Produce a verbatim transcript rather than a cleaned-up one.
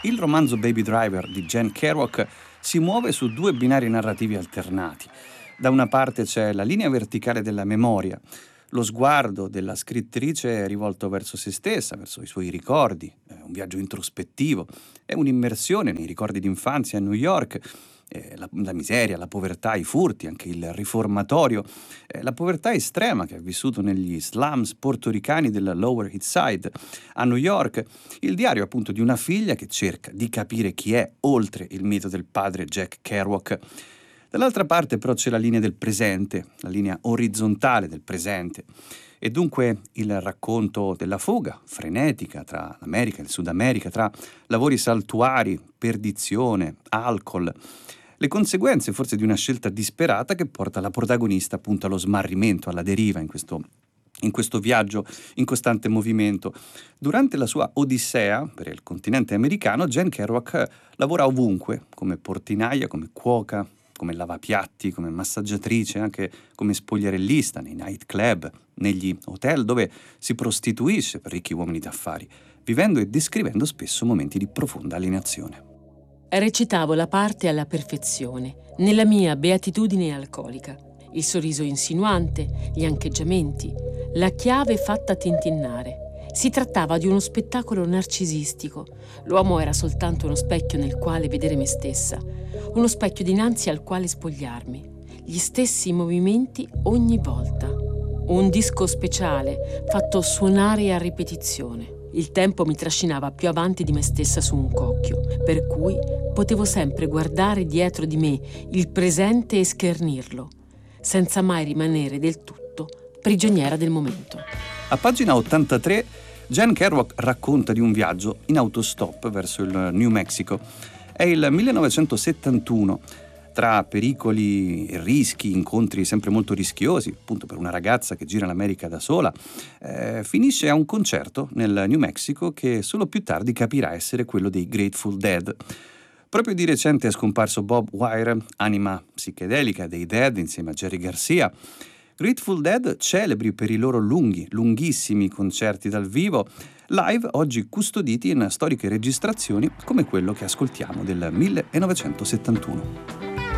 Il romanzo Baby Driver di Jen Kerouac si muove su due binari narrativi alternati. Da una parte c'è la linea verticale della memoria, lo sguardo della scrittrice è rivolto verso se stessa, verso i suoi ricordi, è un viaggio introspettivo, è un'immersione nei ricordi d'infanzia a New York, eh, la, la miseria, la povertà, i furti, anche il riformatorio, eh, la povertà estrema che ha vissuto negli slums portoricani del Lower East Side a New York, il diario appunto di una figlia che cerca di capire chi è oltre il mito del padre Jack Kerouac. Dall'altra parte però c'è la linea del presente, la linea orizzontale del presente, e dunque il racconto della fuga frenetica tra l'America e il Sud America, tra lavori saltuari, perdizione, alcol, le conseguenze forse di una scelta disperata che porta la protagonista appunto allo smarrimento, alla deriva in questo in questo viaggio in costante movimento. Durante la sua odissea per il continente americano, Jen Kerouac lavora ovunque, come portinaia, come cuoca, come lavapiatti, come massaggiatrice, anche come spogliarellista nei nightclub, negli hotel dove si prostituisce per ricchi uomini d'affari, vivendo e descrivendo spesso momenti di profonda alienazione. Recitavo la parte alla perfezione, nella mia beatitudine alcolica. Il sorriso insinuante, gli ancheggiamenti, la chiave fatta tintinnare. Si trattava di uno spettacolo narcisistico. L'uomo era soltanto uno specchio nel quale vedere me stessa, uno specchio dinanzi al quale spogliarmi. Gli stessi movimenti ogni volta. Un disco speciale fatto suonare a ripetizione. Il tempo mi trascinava più avanti di me stessa su un cocchio, per cui potevo sempre guardare dietro di me il presente e schernirlo, senza mai rimanere del tutto prigioniera del momento. A pagina ottantatré, Jen Kerouac racconta di un viaggio in autostop verso il New Mexico. È il millenovecentosettantuno. Tra pericoli e rischi, incontri sempre molto rischiosi, appunto per una ragazza che gira l'America da sola, eh, finisce a un concerto nel New Mexico che solo più tardi capirà essere quello dei Grateful Dead. Proprio di recente è scomparso Bob Wire, anima psichedelica dei Dead insieme a Jerry Garcia. Grateful Dead, celebri per i loro lunghi, lunghissimi concerti dal vivo, live oggi custoditi in storiche registrazioni come quello che ascoltiamo del millenovecentosettantuno.